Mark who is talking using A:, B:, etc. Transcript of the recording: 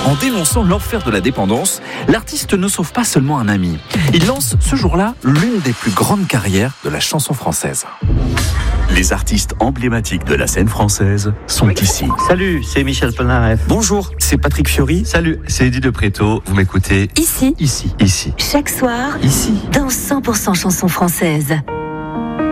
A: En dénonçant l'enfer de la dépendance, l'artiste ne sauve pas seulement un ami. Il lance ce jour-là l'une des plus grandes carrières de la chanson française.
B: Les artistes emblématiques de la scène française sont ici.
C: Salut, c'est Michel Polnareff.
A: Bonjour, c'est Patrick Fiori.
D: Salut, c'est Eddie de Préto. Vous m'écoutez
E: Ici.
D: Ici.
E: Chaque soir.
D: Ici.
E: Dans 100% chansons françaises.